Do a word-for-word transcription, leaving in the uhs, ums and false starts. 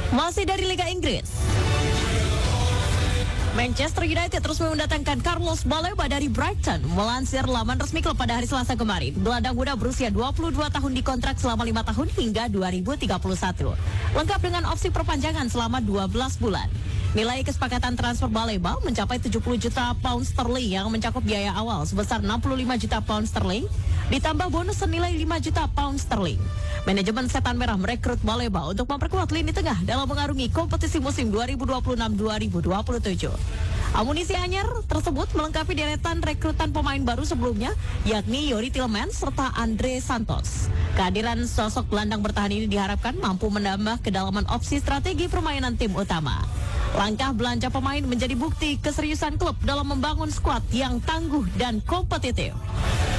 Masih dari Liga Inggris, Manchester United terus mendatangkan Carlos Baleba dari Brighton. Melansir laman resmi klub pada hari Selasa kemarin, gelandang muda berusia dua puluh dua tahun dikontrak selama lima tahun hingga dua ribu tiga puluh satu. Lengkap dengan opsi perpanjangan selama dua belas bulan. Nilai kesepakatan transfer Baleba mencapai tujuh puluh juta pound sterling yang mencakup biaya awal sebesar enam puluh lima juta pound sterling, ditambah bonus senilai lima juta pound sterling. Manajemen Setan Merah merekrut Baleba untuk memperkuat lini tengah dalam mengarungi kompetisi musim dua ribu dua puluh enam dua ribu dua puluh tujuh. Amunisi anyar tersebut melengkapi deretan rekrutan pemain baru sebelumnya, yakni Yori Tillmans serta Andre Santos. Kehadiran sosok gelandang bertahan ini diharapkan mampu menambah kedalaman opsi strategi permainan tim utama. Langkah belanja pemain menjadi bukti keseriusan klub dalam membangun skuad yang tangguh dan kompetitif.